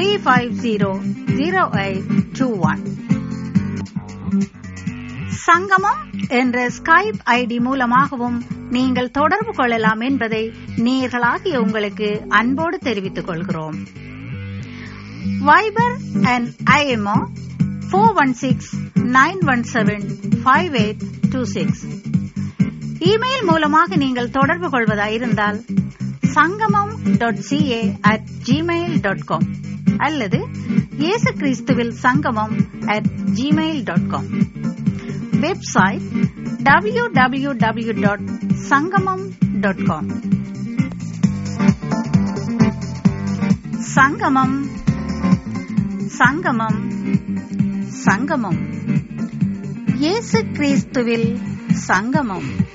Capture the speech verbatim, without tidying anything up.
Three five zero zero eight two one. சங்கமம் என்ற Skype ID மூலமாகவும் நீங்கள் தொடர்பு கொள்ளலாம் என்பதை நேயர்களாகிய உங்களுக்கு அன்போடு தெரிவித்துக் கொள்கிறோம். Wiper and IMO four one six nine one seven five eight two six. Email மூலமாக நீங்கள் தொடர்பு கொள்வதாயிருந்தால் சங்கமம் dot CA at Gmail dot com அல்லது இயேசு கிறிஸ்துவில் சங்கமம் at Gmail dot com. Website W W W dot சங்கமம் டாட் காம். சங்கமம் சங்கமம் சங்கமம் இயேசு கிறிஸ்துவில் சங்கமம்.